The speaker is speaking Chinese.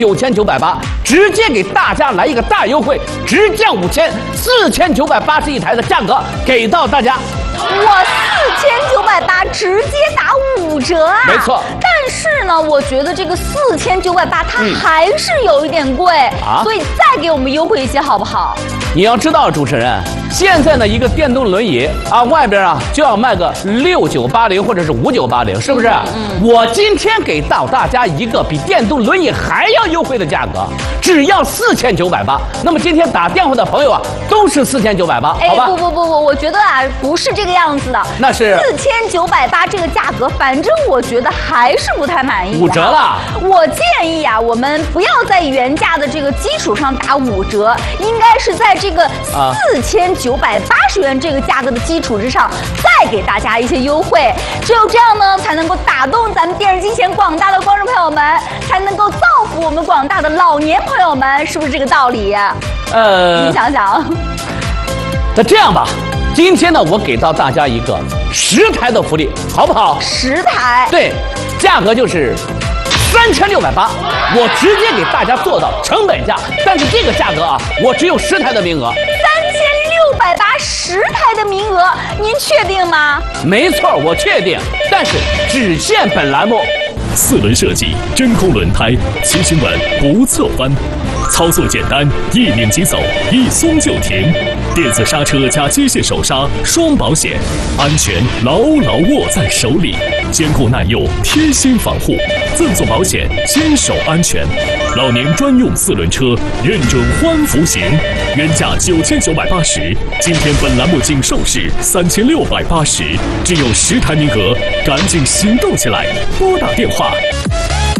9980，直接给大家来一个大优惠，直降5000，4980一台的价格给到大家。 哇，4980直接打5折啊！ 没错。 但是呢，我觉得这个4980它还是有一点贵所以再给我们优惠一些好不好？ 你要知道，主持人，现在呢一个电动轮椅外边就要卖个6980或者是5980，是不是？我今天给到大家一个比电动轮椅还要优惠的价格，只要4980。那么今天打电话的朋友都是4980，好吧？ 不，我觉得不是这个样子的。 那是 4980这个价格，反正我觉得还是不太满意。 5折了。 我建议我们不要在原价的这个基础上打5折，应该是在这个4980元这个价格的基础之上，再给大家一些优惠。只有这样呢，才能够打动咱们电视机前广大的观众朋友们，才能够造福我们广大的老年朋友们，是不是这个道理？你想想。 那这样吧，今天呢，我给到大家一个10台的福利，好不好 ？10台。对， 价格就是3680，我直接给大家做到成本价，但是这个价格我只有10台的名额。 368010台的名额，您确定吗？ 没错，我确定，但是只限本栏目。 4轮设计，真空轮胎，骑行稳不侧翻，操作简单，一拧即走，一松就停。电子刹车加机械手刹，双保险，安全牢牢握在手里，坚固耐用，贴心防护，赠送保险，坚守安全。老年专用4轮车，认准欢福行，原价9980，今天本栏目仅售市3680，只有10台名额，赶紧行动起来！拨打电话